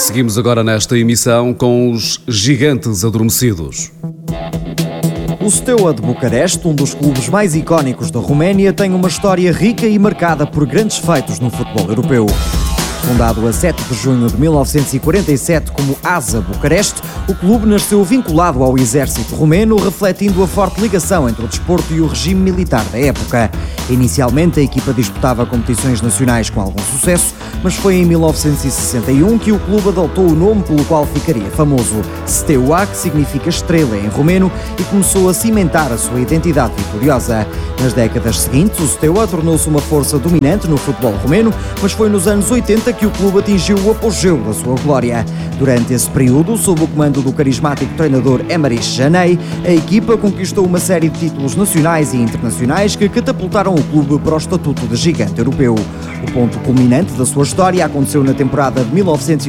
Seguimos agora nesta emissão com os Gigantes Adormecidos. O Steaua de Bucareste, um dos clubes mais icónicos da Roménia, tem uma história rica e marcada por grandes feitos no futebol europeu. Fundado a 7 de junho de 1947 como ASA Bucareste, o clube nasceu vinculado ao exército romeno, refletindo a forte ligação entre o desporto e o regime militar da época. Inicialmente, a equipa disputava competições nacionais com algum sucesso, mas foi em 1961 que o clube adotou o nome pelo qual ficaria famoso, Steaua, que significa estrela em romeno, e começou a cimentar a sua identidade vitoriosa. Nas décadas seguintes, o Steaua tornou-se uma força dominante no futebol romeno, mas foi nos anos 80 que o clube atingiu o apogeu da sua glória. Durante esse período, sob o comando do carismático treinador Emmerich Janei, a equipa conquistou uma série de títulos nacionais e internacionais que catapultaram o clube para o estatuto de gigante europeu. O ponto culminante da sua história aconteceu na temporada de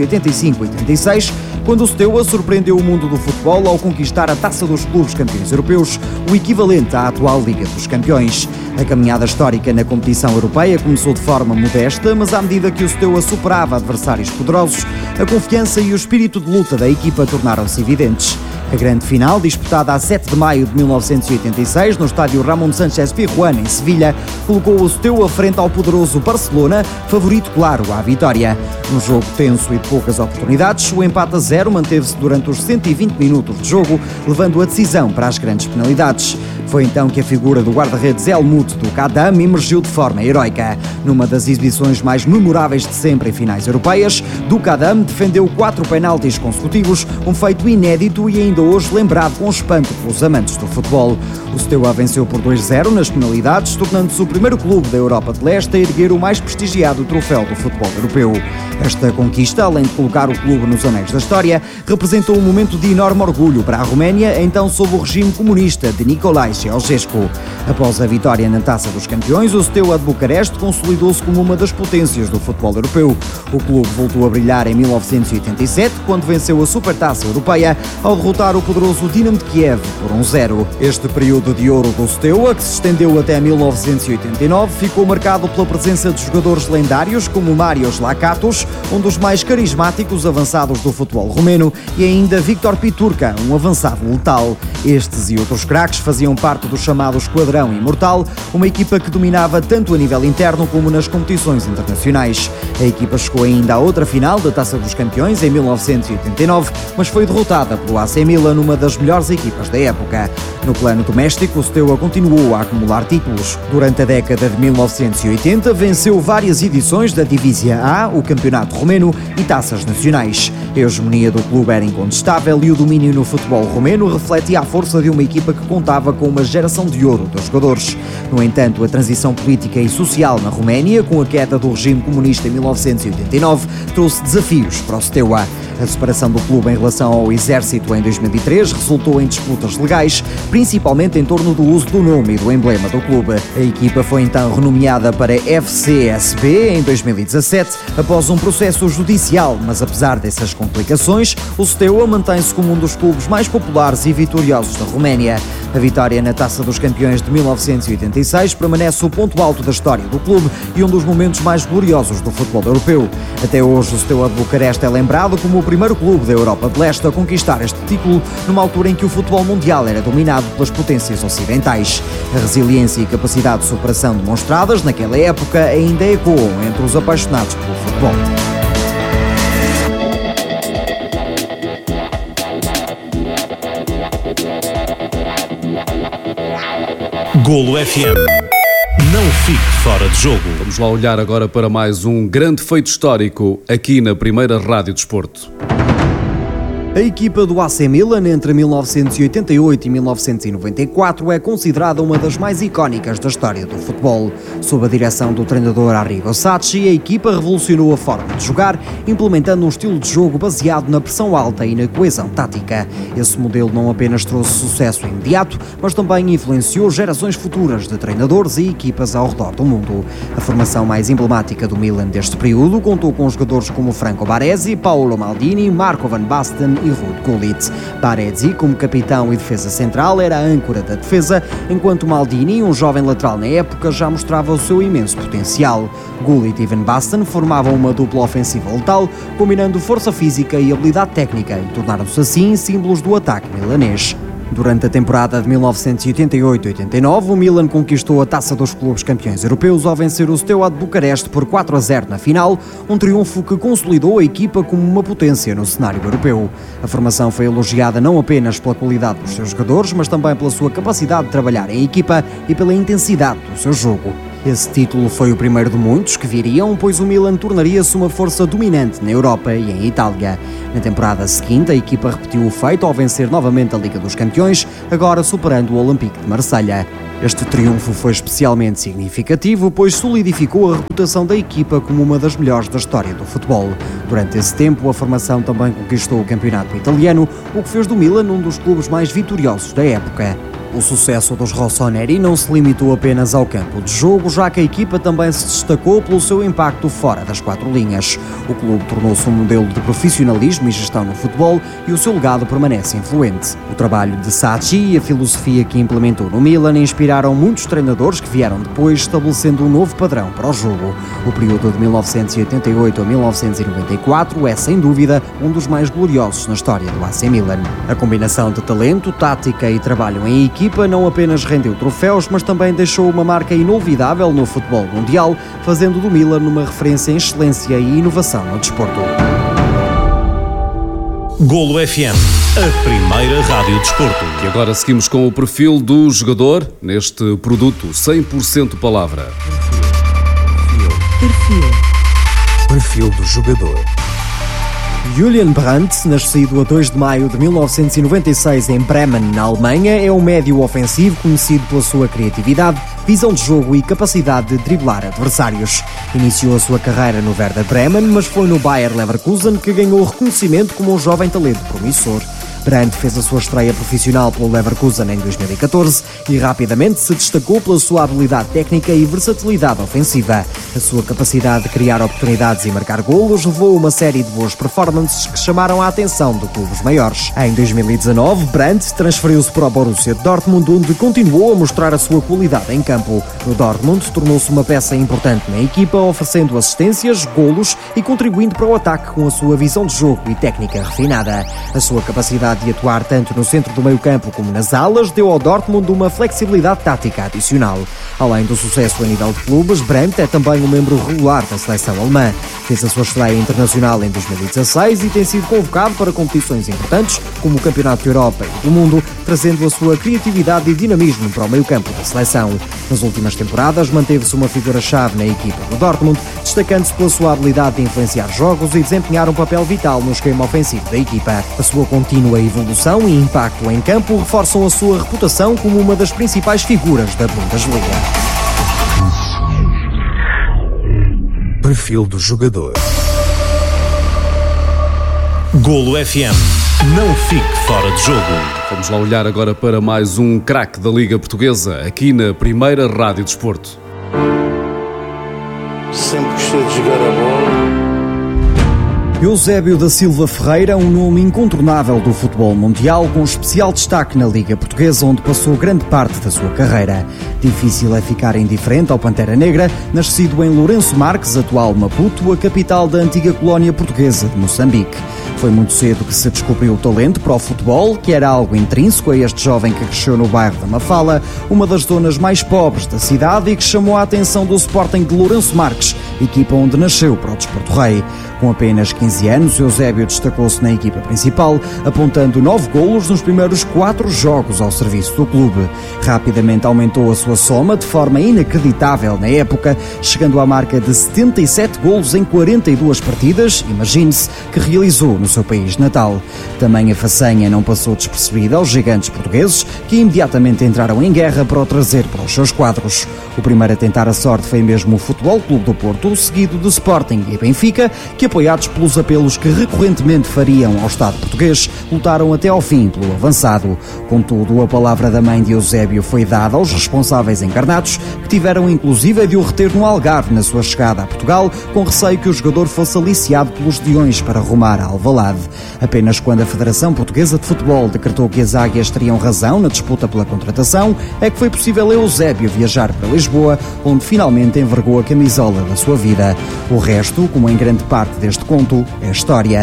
1985-86, quando o Steaua surpreendeu o mundo do futebol ao conquistar a Taça dos Clubes Campeões Europeus, o equivalente à atual Liga dos Campeões. A caminhada histórica na competição europeia começou de forma modesta, mas à medida que o Steaua superava adversários poderosos, a confiança e o espírito de luta da equipa tornaram-se evidentes. A grande final, disputada a 7 de maio de 1986, no estádio Ramón Sánchez Pizjuán, em Sevilha, colocou o Steaua frente ao poderoso Barcelona, favorito claro à vitória. Num jogo tenso e de poucas oportunidades, o empate a 0 manteve-se durante os 120 minutos de jogo, levando a decisão para as grandes penalidades. Foi então que a figura do guarda-redes Helmut do Kadam emergiu de forma heroica. Numa das exibições mais memoráveis de sempre em finais europeias, do Kadam defendeu 4 penaltis consecutivos, um feito inédito e ainda hoje lembrado com espanto pelos amantes do futebol. O Steaua venceu por 2-0 nas penalidades, tornando-se o primeiro clube da Europa de Leste a erguer o mais prestigiado troféu do futebol europeu. Esta conquista, além de colocar o clube nos anéis da história, representou um momento de enorme orgulho para a Roménia, então sob o regime comunista de Nicolae Ceausescu. Após a vitória na Taça dos Campeões, o Steaua de Bucareste consolidou-se como uma das potências do futebol europeu. O clube voltou a brilhar em 1987, quando venceu a Supertaça Europeia, ao derrotar o poderoso Dinamo de Kiev por 1-0. Este período de ouro do Steaua, que se estendeu até 1989, ficou marcado pela presença de jogadores lendários como Marios Lakatos, um dos mais carismáticos avançados do futebol romeno, e ainda Victor Piturca, um avançado letal. Estes e outros craques faziam parte do chamado Esquadrão Imortal, uma equipa que dominava tanto a nível interno como nas competições internacionais. A equipa chegou ainda à outra final da Taça dos Campeões em 1989, mas foi derrotada pelo AC Milan, numa das melhores equipas da época. No plano doméstico, o Steaua continuou a acumular títulos. Durante a década de 1980, venceu várias edições da Divízia A, o campeonato romeno, e taças nacionais. A hegemonia do clube era incontestável e o domínio no futebol romeno refletia a força de uma equipa que contava com uma geração de ouro dos jogadores. No entanto, a transição política e social na Roménia, com a queda do regime comunista em 1989, trouxe desafios para o Steaua. A separação do clube em relação ao exército em 2003 resultou em disputas legais, principalmente em torno do uso do nome e do emblema do clube. A equipa foi então renomeada para FCSB em 2017, após um processo judicial, mas apesar dessas complicações, o Steaua mantém-se como um dos clubes mais populares e vitoriosos da Roménia. A vitória na Taça dos Campeões de 1986 permanece o ponto alto da história do clube e um dos momentos mais gloriosos do futebol europeu. Até hoje, o Steaua de Bucareste é lembrado como o primeiro clube da Europa de Leste a conquistar este título, numa altura em que o futebol mundial era dominado pelas potências ocidentais. A resiliência e capacidade de superação demonstradas naquela época ainda ecoam entre os apaixonados pelo futebol. Golo FM. Não fique fora de jogo. Vamos lá olhar agora para mais um grande feito histórico aqui na Primeira Rádio Desporto. A equipa do AC Milan entre 1988 e 1994 é considerada uma das mais icónicas da história do futebol. Sob a direção do treinador Arrigo Sacchi, a equipa revolucionou a forma de jogar, implementando um estilo de jogo baseado na pressão alta e na coesão tática. Esse modelo não apenas trouxe sucesso imediato, mas também influenciou gerações futuras de treinadores e equipas ao redor do mundo. A formação mais emblemática do Milan deste período contou com jogadores como Franco Baresi, Paolo Maldini, Marco Van Basten e e Ruud Gullit. Baresi, como capitão e defesa central, era a âncora da defesa, enquanto Maldini, um jovem lateral na época, já mostrava o seu imenso potencial. Gullit e Van Basten formavam uma dupla ofensiva letal, combinando força física e habilidade técnica, e tornaram-se assim símbolos do ataque milanês. Durante a temporada de 1988-89, o Milan conquistou a Taça dos Clubes Campeões Europeus ao vencer o Steaua de Bucareste por 4-0 na final, um triunfo que consolidou a equipa como uma potência no cenário europeu. A formação foi elogiada não apenas pela qualidade dos seus jogadores, mas também pela sua capacidade de trabalhar em equipa e pela intensidade do seu jogo. Esse título foi o primeiro de muitos que viriam, pois o Milan tornaria-se uma força dominante na Europa e em Itália. Na temporada seguinte, a equipa repetiu o feito ao vencer novamente a Liga dos Campeões, agora superando o Olympique de Marselha. Este triunfo foi especialmente significativo, pois solidificou a reputação da equipa como uma das melhores da história do futebol. Durante esse tempo, a formação também conquistou o campeonato italiano, o que fez do Milan um dos clubes mais vitoriosos da época. O sucesso dos rossoneri não se limitou apenas ao campo de jogo, já que a equipa também se destacou pelo seu impacto fora das quatro linhas. O clube tornou-se um modelo de profissionalismo e gestão no futebol e o seu legado permanece influente. O trabalho de Sacchi e a filosofia que implementou no Milan inspiraram muitos treinadores que vieram depois, estabelecendo um novo padrão para o jogo. O período de 1988 a 1994 é, sem dúvida, um dos mais gloriosos na história do AC Milan. A combinação de talento, tática e trabalho em equipa não apenas rendeu troféus, mas também deixou uma marca inolvidável no futebol mundial, fazendo do Milan uma referência em excelência e inovação no desporto. Golo FM, a primeira rádio de desporto. E agora seguimos com o perfil do jogador neste produto 100% palavra. Perfil do jogador. Julian Brandt, nascido a 2 de maio de 1996 em Bremen, na Alemanha, é um médio ofensivo conhecido pela sua criatividade, visão de jogo e capacidade de driblar adversários. Iniciou a sua carreira no Werder Bremen, mas foi no Bayer Leverkusen que ganhou reconhecimento como um jovem talento promissor. Brandt fez a sua estreia profissional pelo Leverkusen em 2014 e rapidamente se destacou pela sua habilidade técnica e versatilidade ofensiva. A sua capacidade de criar oportunidades e marcar golos levou a uma série de boas performances que chamaram a atenção de clubes maiores. Em 2019, Brandt transferiu-se para o Borussia Dortmund, onde continuou a mostrar a sua qualidade em campo. No Dortmund, tornou-se uma peça importante na equipa, oferecendo assistências, golos e contribuindo para o ataque com a sua visão de jogo e técnica refinada. A sua capacidade de atuar tanto no centro do meio-campo como nas alas deu ao Dortmund uma flexibilidade tática adicional. Além do sucesso a nível de clubes, Brandt é também um membro regular da seleção alemã. Fez a sua estreia internacional em 2016 e tem sido convocado para competições importantes, como o Campeonato da Europa e do Mundo, trazendo a sua criatividade e dinamismo para o meio-campo da seleção. Nas últimas temporadas, manteve-se uma figura-chave na equipa do Dortmund, destacando-se pela sua habilidade de influenciar jogos e desempenhar um papel vital no esquema ofensivo da equipa. A sua contínua evolução e impacto em campo reforçam a sua reputação como uma das principais figuras da Bundesliga. Perfil do jogador. Golo FM, não fique fora de jogo. Vamos lá olhar agora para mais um craque da Liga Portuguesa, aqui na primeira Rádio Desporto. Sempre gostei de jogar a bola. Eusébio da Silva Ferreira, um nome incontornável do futebol mundial, com especial destaque na Liga Portuguesa, onde passou grande parte da sua carreira. Difícil é ficar indiferente ao Pantera Negra, nascido em Lourenço Marques, atual Maputo, a capital da antiga colónia portuguesa de Moçambique. Foi muito cedo que se descobriu o talento para o futebol, que era algo intrínseco a este jovem que cresceu no bairro da Mafala, uma das zonas mais pobres da cidade, e que chamou a atenção do Sporting de Lourenço Marques, equipa onde nasceu para o Desporto Rei. Com apenas 15 anos, Eusébio destacou-se na equipa principal, apontando 9 golos nos primeiros 4 jogos ao serviço do clube. Rapidamente aumentou a sua soma de forma inacreditável na época, chegando à marca de 77 golos em 42 partidas, imagine-se, que realizou no seu país natal. Também a façanha não passou despercebida aos gigantes portugueses, que imediatamente entraram em guerra para o trazer para os seus quadros. O primeiro a tentar a sorte foi mesmo o Futebol Clube do Porto, seguido de Sporting e Benfica, que, apoiados pelos apelos que recorrentemente fariam ao Estado português, lutaram até ao fim pelo avançado. Contudo, a palavra da mãe de Eusébio foi dada aos responsáveis encarnados, que tiveram inclusive de o reter no Algarve na sua chegada a Portugal, com receio que o jogador fosse aliciado pelos leões para rumar a Alvalade. Alvalade. Apenas quando a Federação Portuguesa de Futebol decretou que as Águias teriam razão na disputa pela contratação é que foi possível a Eusébio viajar para Lisboa, onde finalmente envergou a camisola da sua vida. O resto, como em grande parte deste conto, é história.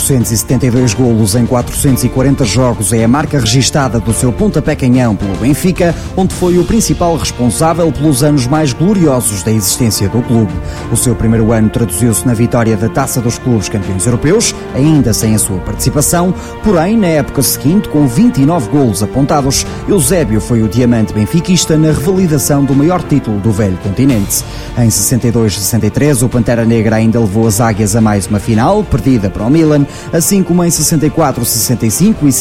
472 golos em 440 jogos é a marca registada do seu pontapé-canhão pelo Benfica, onde foi o principal responsável pelos anos mais gloriosos da existência do clube. O seu primeiro ano traduziu-se na vitória da Taça dos Clubes Campeões Europeus, ainda sem a sua participação, porém, na época seguinte, com 29 golos apontados, Eusébio foi o diamante benfiquista na revalidação do maior título do velho continente. Em 62-63, o Pantera Negra ainda levou as Águias a mais uma final, perdida para o Milan, assim como em 64-65 e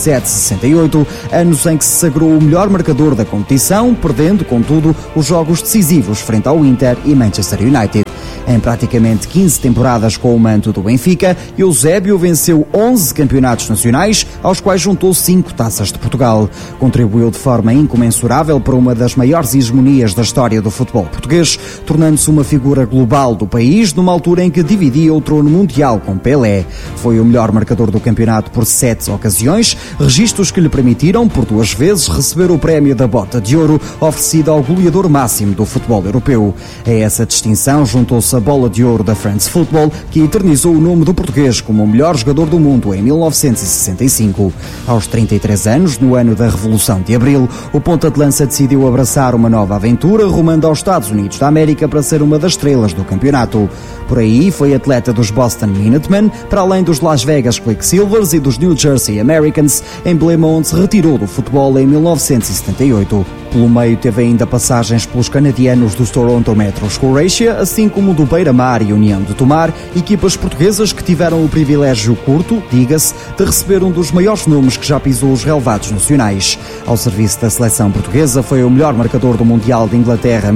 67-68, anos em que se sagrou o melhor marcador da competição, perdendo, contudo, os jogos decisivos frente ao Inter e Manchester United. Em praticamente 15 temporadas com o manto do Benfica, Eusébio venceu 11 campeonatos nacionais, aos quais juntou 5 taças de Portugal. Contribuiu de forma incomensurável para uma das maiores hegemonias da história do futebol português, tornando-se uma figura global do país numa altura em que dividia o trono mundial com Pelé. Foi o melhor marcador do campeonato por 7 ocasiões, registros que lhe permitiram, por 2 vezes, receber o prémio da Bota de Ouro, oferecido ao goleador máximo do futebol europeu. A essa distinção juntou-se a Bola de Ouro da France Football, que eternizou o nome do português como o melhor jogador do mundo em 1965. Aos 33 anos, no ano da Revolução de Abril, o ponta de lança decidiu abraçar uma nova aventura, rumando aos Estados Unidos da América para ser uma das estrelas do campeonato. Por aí, foi atleta dos Boston Minutemen, para além dos Las Vegas Quicksilvers e dos New Jersey Americans, emblema onde se retirou do futebol em 1978. Pelo meio, teve ainda passagens pelos canadianos dos Toronto Metros Croatia, assim como do Beira-Mar e União de Tomar, equipas portuguesas que tiveram o privilégio curto, diga-se, de receber um dos maiores nomes que já pisou os relevados nacionais. Ao serviço da seleção portuguesa, foi o melhor marcador do Mundial de Inglaterra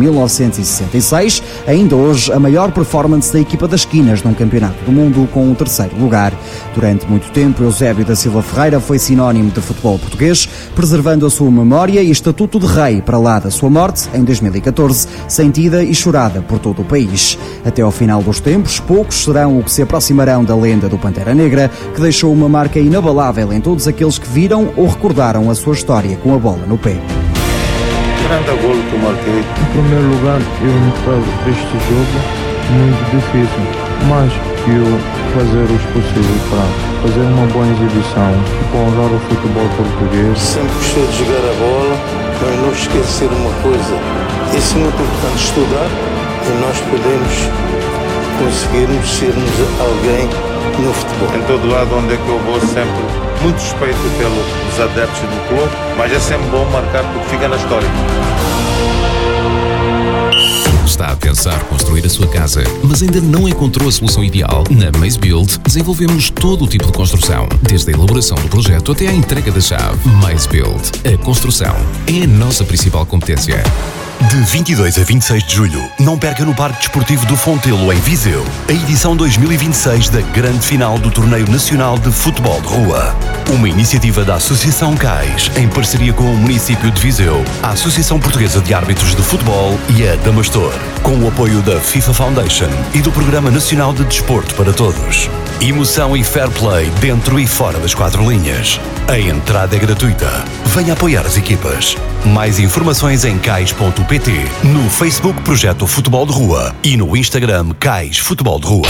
1966, ainda hoje a maior performance da equipa das esquinas num campeonato do mundo, com o 3º lugar. Durante muito tempo, Eusébio da Silva Ferreira foi sinónimo de futebol português, preservando a sua memória e estatuto de rei para lá da sua morte, em 2014, sentida e chorada por todo o país. Até ao final dos tempos, poucos serão o que se aproximarão da lenda do Pantera Negra, que deixou uma marca inabalável em todos aqueles que viram ou recordaram a sua história com a bola no pé. Grande golo que eu marquei. Em primeiro lugar, eu me falo este jogo muito difícil, mas eu fazer os possíveis para fazer uma boa exibição, para honrar o futebol português. Sempre gostou de jogar a bola, mas não esquecer uma coisa. Isso é muito importante, estudar, e nós podemos conseguirmos sermos alguém no futebol. Em todo lado onde é que eu vou, sempre muito respeito pelos adeptos do clube, mas é sempre bom marcar porque fica na história. Está a pensar construir a sua casa, mas ainda não encontrou a solução ideal? Na Maze Build, desenvolvemos todo o tipo de construção, desde a elaboração do projeto até a entrega da chave. Maze Build. A construção é a nossa principal competência. De 22 a 26 de julho, não perca no Parque Desportivo do Fontelo, em Viseu, a edição 2026 da grande final do Torneio Nacional de Futebol de Rua. Uma iniciativa da Associação CAIS, em parceria com o município de Viseu, a Associação Portuguesa de Árbitros de Futebol e a Damastor, com o apoio da FIFA Foundation e do Programa Nacional de Desporto para Todos. Emoção e fair play dentro e fora das 4 linhas. A entrada é gratuita. Venha apoiar as equipas. Mais informações em cais.pt, no Facebook Projeto Futebol de Rua e no Instagram Cais Futebol de Rua.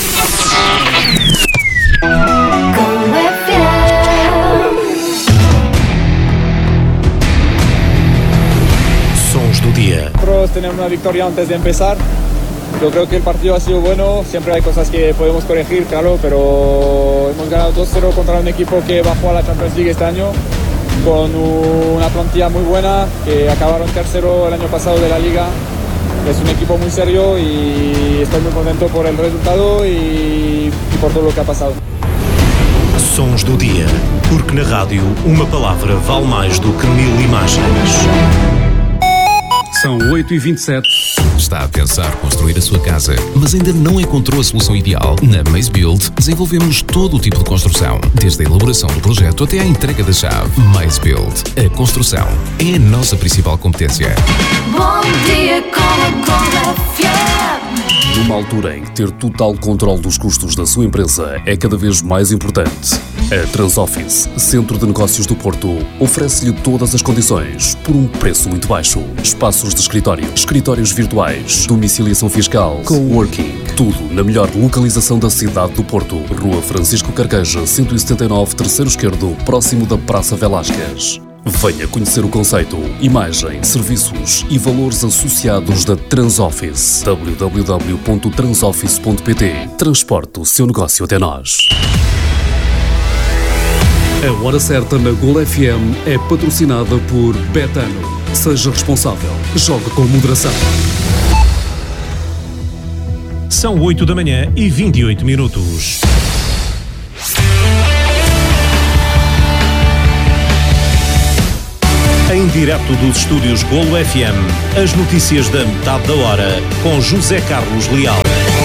Sons do dia. Nosotros tenemos una victoria antes de empezar. Yo creo que el partido ha sido bueno, siempre hay cosas que podemos corregir, claro, pero hemos ganado 2-0 contra un equipo que bajó a la Champions League este año, con una plantilla muy buena, que acabaron tercero el año pasado de la Liga. Es un equipo muy serio y estoy muy contento por el resultado y por todo lo que ha pasado. Sons do dia, porque na rádio uma palavra vale mais do que 1000 imagens. São 8h27. Está a pensar construir a sua casa, mas ainda não encontrou a solução ideal? Na Maze Build, desenvolvemos todo o tipo de construção, desde a elaboração do projeto até a entrega da chave. Maze Build. A construção é a nossa principal competência. Bom dia com a Gol FM. Numa altura em que ter total controle dos custos da sua empresa é cada vez mais importante, a Transoffice, Centro de Negócios do Porto, oferece-lhe todas as condições por um preço muito baixo. Espaços de escritório, escritórios virtuais, domiciliação fiscal, coworking, tudo na melhor localização da cidade do Porto. Rua Francisco Carqueja, 179, terceiro esquerdo, próximo da Praça Velásquez. Venha conhecer o conceito, imagem, serviços e valores associados da Transoffice. www.transoffice.pt. Transporte o seu negócio até nós. A Hora Certa na Gol FM é patrocinada por Betano. Seja responsável. Jogue com moderação. São 8 da manhã e 28 minutos. Em direto dos estúdios Golo FM, as notícias da metade da hora, com José Carlos Leal.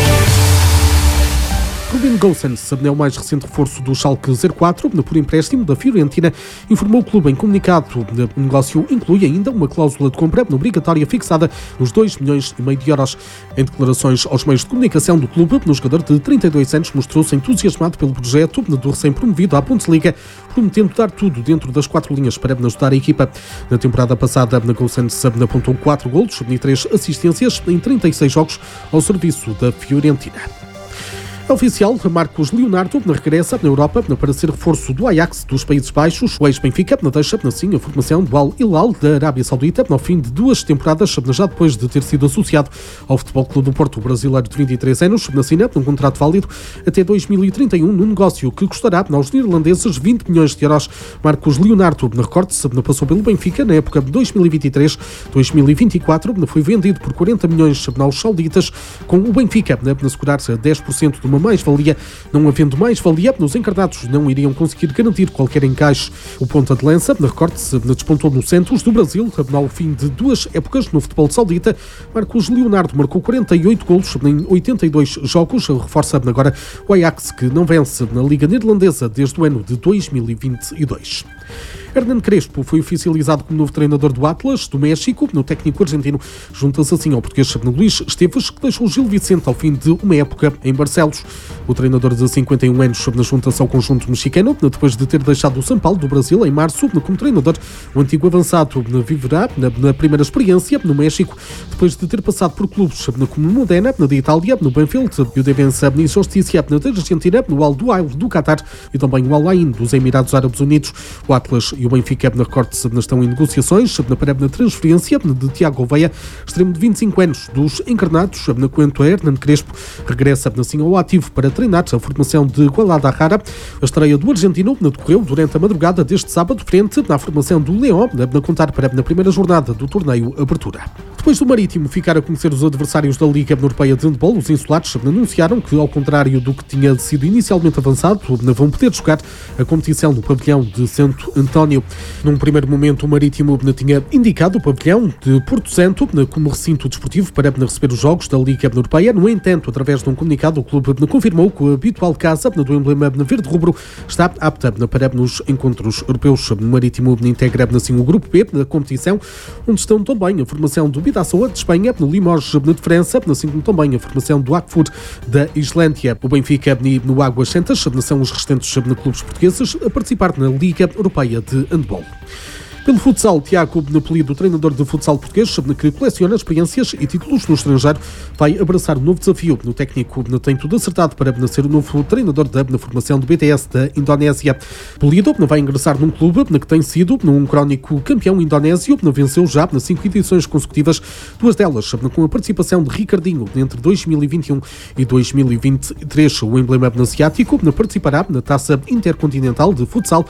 Rubin Gosens, o mais recente reforço do Schalke 04, por empréstimo da Fiorentina, informou o clube em comunicado. O negócio inclui ainda uma cláusula de compra obrigatória fixada nos 2,5 milhões de euros. Em declarações aos meios de comunicação do clube, o jogador de 32 anos mostrou-se entusiasmado pelo projeto do recém-promovido à Bundesliga, prometendo dar tudo dentro das 4 linhas para ajudar a equipa. Na temporada passada, Gosens apontou 4 golos e 3 assistências em 36 jogos ao serviço da Fiorentina. Oficial, Marcos Leonardo regressa na Europa para ser reforço do Ajax dos Países Baixos. O ex-Benfica deixa assim a formação do Al Hilal da Arábia Saudita ao fim de 2 temporadas, já depois de ter sido associado ao Futebol Clube do Porto. O brasileiro de 23 anos assina um contrato válido até 2031 num negócio que custará aos neerlandeses 20 milhões de euros. Marcos Leonardo, recorde-se, passou pelo Benfica na época de 2023-2024, foi vendido por 40 milhões aos sauditas, com o Benfica a assegurar-se 10% de uma mais-valia. Não havendo mais-valia, os encarnados não iriam conseguir garantir qualquer encaixe. O ponta de lança, recorde-se, despontou no Santos do Brasil ao fim de 2 épocas no futebol saudita. Marcos Leonardo marcou 48 golos em 82 jogos. Reforça agora o Ajax, que não vence na Liga Neerlandesa desde o ano de 2022. Hernan Crespo foi oficializado como novo treinador do Atlas, do México. No técnico argentino junta-se assim ao português Luís Esteves, que deixou Gil Vicente ao fim de uma época em Barcelos. O treinador de 51 anos junta-se ao conjunto mexicano, depois de ter deixado o São Paulo do Brasil em março. Como treinador, o antigo avançado viverá na primeira experiência no México, depois de ter passado por clubes como Modena, de Itália, no Banfield, e o Defensa e Justicia da Argentina, no Al Duhail do Qatar e também o Al Ain dos Emirados Árabes Unidos. O Atlas e o Benfica estão em negociações para a transferência de Tiago Veia, extremo de 25 anos dos encarnados. Quanto a Hernan Crespo, regressa assim ao ativo para treinar a formação de Guadalajara. A estreia do argentino decorreu durante a madrugada deste sábado, frente à formação do León, a contar para a primeira jornada do torneio Abertura. Depois do Marítimo ficar a conhecer os adversários da Liga Europeia de Handball, os insulares anunciaram que, ao contrário do que tinha sido inicialmente avançado, vão poder jogar a competição no pavilhão de Santo António. Num primeiro momento, o Marítimo tinha indicado o pavilhão de Porto Santo como recinto desportivo para receber os jogos da Liga Europeia. No entanto, através de um comunicado, o clube confirmou que a habitual casa do emblema verde-rubro está apta para os encontros europeus. O Marítimo integra assim o grupo B da competição, onde estão também a formação do Bidasoa de Espanha, no Limoges de França, assim como também a formação do Akfur da Islândia. O Benfica e no Águas Santas são os restantes clubes portugueses a participar na Liga Europeia de Handball. Pelo futsal, Tiago Napolido, treinador de futsal português, que coleciona experiências e títulos no estrangeiro, vai abraçar um novo desafio. O técnico tem tudo acertado para ser o novo treinador da formação do BTS da Indonésia. Polido vai ingressar num clube que tem sido um crónico campeão indonésio, venceu já 5 edições consecutivas, 2 delas com a participação de Ricardinho entre 2021 e 2023. O emblema asiático participará na Taça Intercontinental de Futsal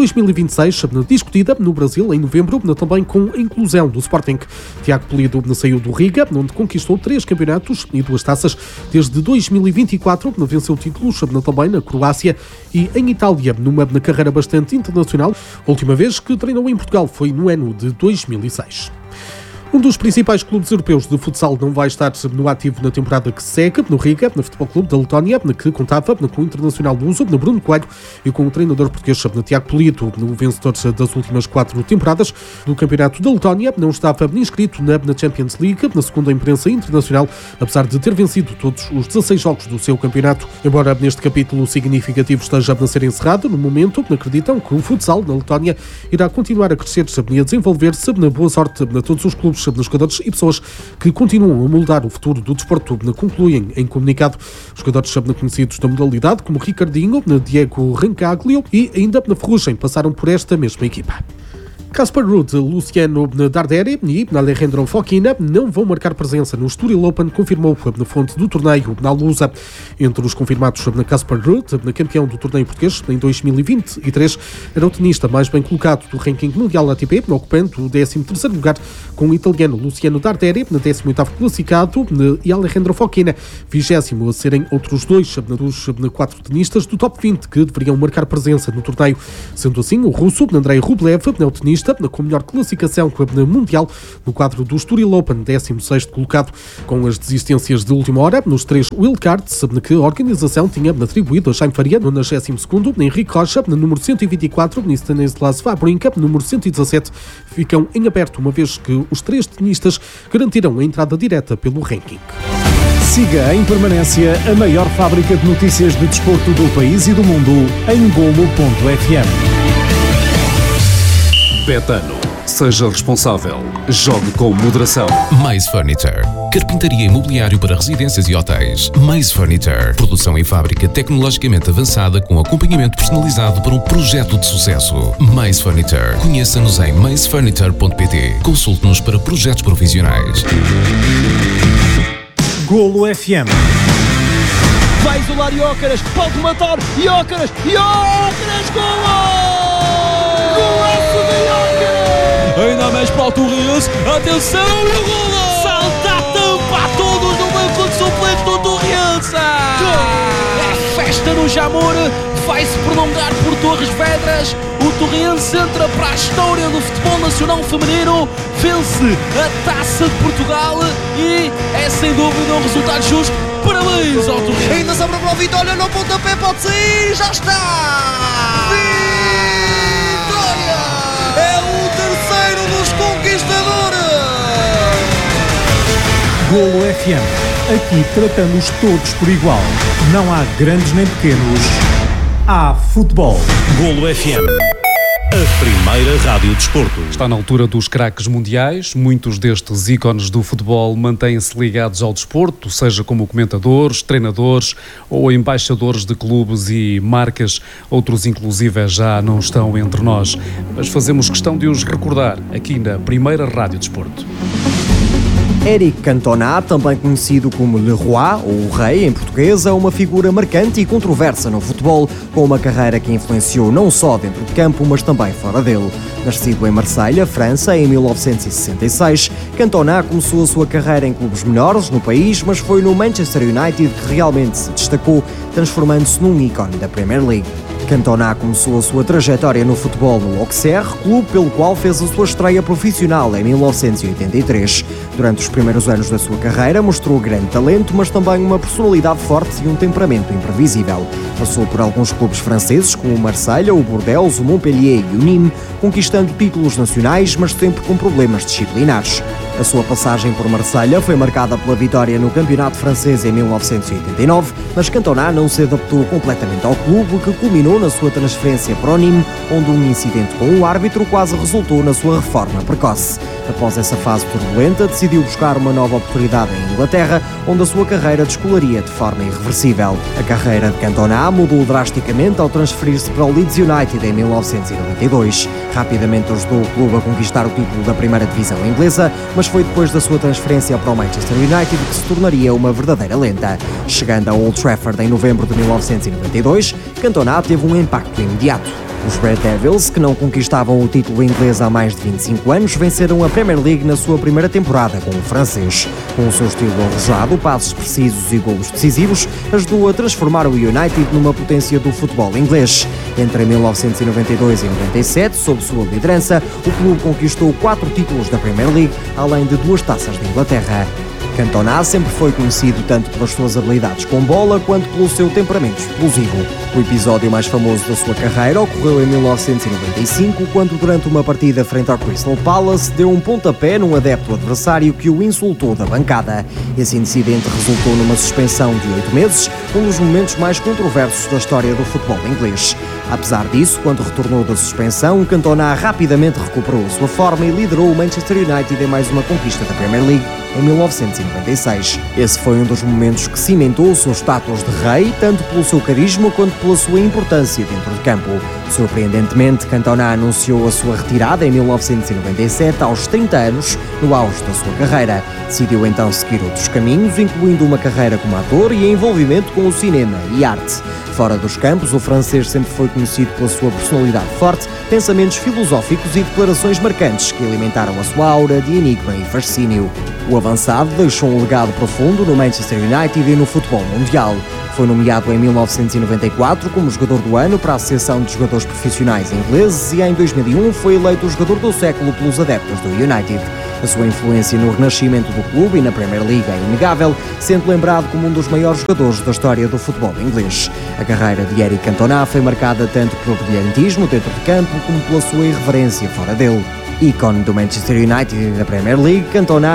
2026, discutida no Brasil em novembro, também com a inclusão do Sporting. Tiago Polido saiu do Riga, onde conquistou 3 campeonatos e 2 taças. Desde 2024, venceu títulos também na Croácia e em Itália, numa carreira bastante internacional. A última vez que treinou em Portugal foi no ano de 2006. Um dos principais clubes europeus de futsal não vai estar no ativo na temporada que segue, no Riga, no Futebol Clube da Letónia, que contava com o internacional luso, no Bruno Coelho, e com o treinador português, Tiago Polito, no vencedor das últimas 4 temporadas do Campeonato da Letónia. Não estava inscrito na Champions League, na segunda imprensa internacional, apesar de ter vencido todos os 16 jogos do seu campeonato. Embora neste capítulo significativo esteja a ser encerrado, no momento acreditam que o futsal na Letónia irá continuar a crescer e a desenvolver-se. Na boa sorte a todos os clubes, nos jogadores e pessoas que continuam a moldar o futuro do desporto, concluem em comunicado os jogadores conhecidos da modalidade, como Ricardinho, Diego Rancaglio e ainda na Ferrugem, passaram por esta mesma equipa. Casper Ruud, Luciano Darderi e Alejandro Fokina não vão marcar presença no Estoril Open, confirmou na fonte do torneio na Lusa. Entre os confirmados, Casper Ruud, campeão do torneio português em 2023, era o tenista mais bem colocado do ranking mundial ATP, ocupando o 13º lugar, com o italiano Luciano Darderi, 18º classificado, e Alejandro Fokina, 20º, a serem outros dois dos 4 tenistas do top 20 que deveriam marcar presença no torneio. Sendo assim, o russo Andrei Rublev é o tenista com a melhor classificação mundial no quadro do Estoril Open, 16º colocado, com as desistências de última hora nos 3 wildcards que a organização tinha atribuído a Jaime Faria, no 92º, Henrique Rocha, no número 124, e Stanislas Wawrinka, número 117, ficam em aberto, uma vez que os 3 tenistas garantiram a entrada direta pelo ranking. Siga em permanência a maior fábrica de notícias de desporto do país e do mundo em Golo.fm. Betano. Seja responsável. Jogue com moderação. Mais Furniture. Carpintaria e mobiliário para residências e hotéis. Mais Furniture. Produção em fábrica tecnologicamente avançada com acompanhamento personalizado para um projeto de sucesso. Mais Furniture. Conheça-nos em maisfurniture.pt. Consulte-nos para projetos profissionais. Golo FM. Vai isolar Jóqueras. Pode matar Jóqueras. Jóqueras, golo! Golaço de Jóqueras! Ainda mais para o Torrense. Atenção e o golo! Salta a tampa a todos no banco de suplentes do Torrense! É festa no Jamor. Vai-se prolongar por Torres Vedras. O Torrense entra para a história do futebol nacional feminino. Vence a Taça de Portugal e é sem dúvida um resultado justo. Parabéns ao Torrense! Ainda sobra para o Vitória no pontapé, pode sair, já está! Vitória! É o terceiro dos conquistadores! Golo FM. Aqui tratamos todos por igual. Não há grandes nem pequenos. Há futebol. Golo FM. A primeira rádio de desporto. Está na altura dos craques mundiais. Muitos destes ícones do futebol mantêm-se ligados ao desporto, seja como comentadores, treinadores ou embaixadores de clubes e marcas. Outros, inclusive, já não estão entre nós. Mas fazemos questão de os recordar aqui na primeira rádio de desporto. Éric Cantona, também conhecido como Le Roi, ou o Rei em português, é uma figura marcante e controversa no futebol, com uma carreira que influenciou não só dentro de campo, mas também fora dele. Nascido em Marselha, França, em 1966, Cantona começou a sua carreira em clubes menores no país, mas foi no Manchester United que realmente se destacou, transformando-se num ícone da Premier League. Cantona começou a sua trajetória no futebol no Auxerre, clube pelo qual fez a sua estreia profissional em 1983. Durante os primeiros anos da sua carreira mostrou grande talento, mas também uma personalidade forte e um temperamento imprevisível. Passou por alguns clubes franceses como o Marselha, o Bordeaux, o Montpellier e o Nîmes, conquistando títulos nacionais, mas sempre com problemas disciplinares. A sua passagem por Marselha foi marcada pela vitória no campeonato francês em 1989, mas Cantona não se adaptou completamente ao clube, que culminou na sua transferência para o Nîmes, onde um incidente com o árbitro quase resultou na sua reforma precoce. Após essa fase turbulenta, decidiu buscar uma nova oportunidade em Inglaterra, onde a sua carreira descolaria de forma irreversível. A carreira de Cantona mudou drasticamente ao transferir-se para o Leeds United em 1992. Rapidamente ajudou o clube a conquistar o título da primeira divisão inglesa, mas foi depois da sua transferência para o Manchester United que se tornaria uma verdadeira lenda. Chegando a Old Trafford em novembro de 1992, Cantona teve um impacto imediato. Os Red Devils, que não conquistavam o título inglês há mais de 25 anos, venceram a Premier League na sua primeira temporada com o francês. Com o seu estilo arrojado, passos precisos e golos decisivos, ajudou a transformar o United numa potência do futebol inglês. Entre 1992 e 97, sob sua liderança, o clube conquistou 4 títulos da Premier League, além de 2 taças de Inglaterra. Cantona sempre foi conhecido tanto pelas suas habilidades com bola quanto pelo seu temperamento explosivo. O episódio mais famoso da sua carreira ocorreu em 1995, quando durante uma partida frente ao Crystal Palace deu um pontapé num adepto adversário que o insultou da bancada. Esse incidente resultou numa suspensão de 8 meses, um dos momentos mais controversos da história do futebol inglês. Apesar disso, quando retornou da suspensão, Cantona rapidamente recuperou a sua forma e liderou o Manchester United em mais uma conquista da Premier League em 1996. Esse foi um dos momentos que cimentou o seu status de rei, tanto pelo seu carisma quanto pela sua importância dentro de campo. Surpreendentemente, Cantona anunciou a sua retirada em 1997, aos 30 anos, no auge da sua carreira. Decidiu então seguir outros caminhos, incluindo uma carreira como ator e envolvimento com o cinema e arte. Fora dos campos, o francês sempre foi conhecido pela sua personalidade forte, pensamentos filosóficos e declarações marcantes que alimentaram a sua aura de enigma e fascínio. O avançado deixou um legado profundo no Manchester United e no futebol mundial. Foi nomeado em 1994 como jogador do ano para a Associação de Jogadores Profissionais Ingleses e em 2001 foi eleito o jogador do século pelos adeptos do United. A sua influência no renascimento do clube e na Premier League é inegável, sendo lembrado como um dos maiores jogadores da história do futebol inglês. A carreira de Eric Cantona foi marcada tanto pelo brilhantismo dentro de campo como pela sua irreverência fora dele. Ícone do Manchester United e da Premier League, Cantona